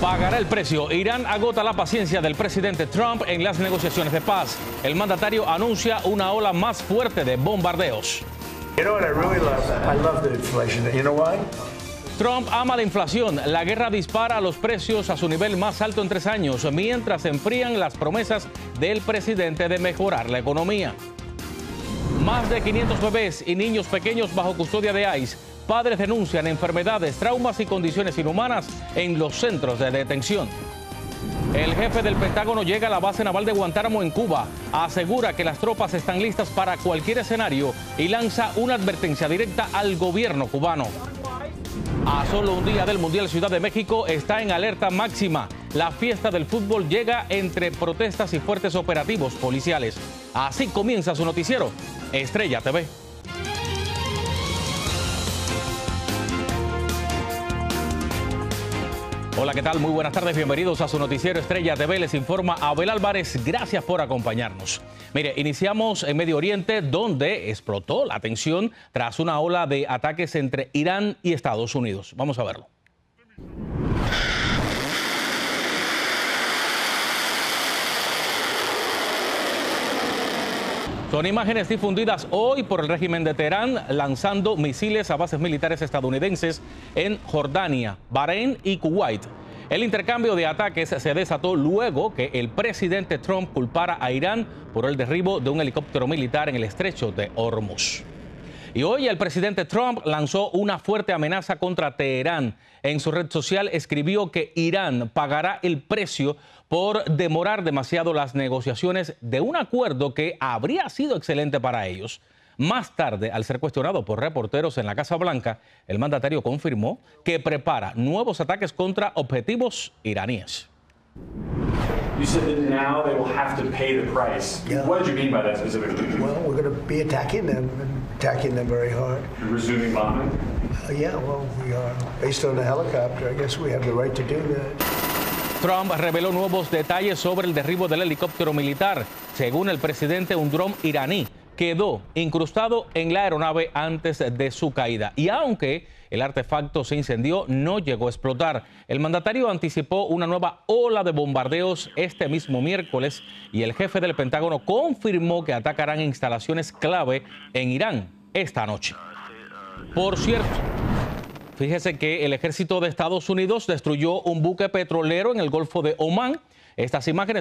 Pagará el precio. Irán agota la paciencia del presidente Trump en las negociaciones de paz. El mandatario anuncia una ola más fuerte de bombardeos. Trump ama la inflación. La guerra dispara los precios a su nivel más alto en 3 años, mientras se enfrían las promesas del presidente de mejorar la economía. Más de 500 bebés y niños pequeños bajo custodia de ICE. Padres denuncian enfermedades, traumas y condiciones inhumanas en los centros de detención. El jefe del Pentágono llega a la base naval de Guantánamo en Cuba. Asegura que las tropas están listas para cualquier escenario y lanza una advertencia directa al gobierno cubano. A solo un día del Mundial, Ciudad de México está en alerta máxima. La fiesta del fútbol llega entre protestas y fuertes operativos policiales. Así comienza su noticiero, Estrella TV. Hola, ¿qué tal? Muy buenas tardes, bienvenidos a su noticiero Estrella TV. Les informa Abel Álvarez, gracias por acompañarnos. Mire, iniciamos en Medio Oriente, donde explotó la tensión tras una ola de ataques entre Irán y Estados Unidos. Vamos a verlo. Son imágenes difundidas hoy por el régimen de Teherán lanzando misiles a bases militares estadounidenses en Jordania, Bahrein y Kuwait. El intercambio de ataques se desató luego que el presidente Trump culpara a Irán por el derribo de un helicóptero militar en el estrecho de Hormuz. Y hoy el presidente Trump lanzó una fuerte amenaza contra Teherán. En su red social escribió que Irán pagará el precio por demorar demasiado las negociaciones de un acuerdo que habría sido excelente para ellos. Más tarde, al ser cuestionado por reporteros en la Casa Blanca, el mandatario confirmó que prepara nuevos ataques contra objetivos iraníes. You said that now they will have to pay the price. Yeah. What did you mean by that specifically? Well, we're going to be attacking them very hard. You're resuming bombing? Yeah, well, we are. Based on the helicopter, I guess we have the right to do that. Trump reveló nuevos detalles sobre el derribo del helicóptero militar. Según el presidente, un dron iraní quedó incrustado en la aeronave antes de su caída. Y aunque el artefacto se incendió, no llegó a explotar. El mandatario anticipó una nueva ola de bombardeos este mismo miércoles y el jefe del Pentágono confirmó que atacarán instalaciones clave en Irán esta noche. Por cierto, fíjese que el ejército de Estados Unidos destruyó un buque petrolero en el Golfo de Omán. Estas imágenes